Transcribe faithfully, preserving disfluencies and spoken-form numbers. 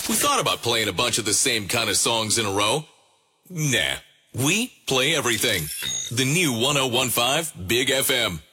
We thought about playing a bunch of the same kind of songs in a row. Nah, we play everything. The new one oh one point five Big F M.